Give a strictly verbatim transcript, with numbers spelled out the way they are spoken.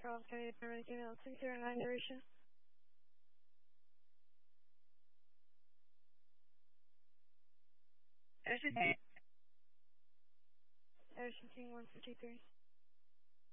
Charles County Department of Email six zero nine duration. Ocean King. Ocean King one fifty-three.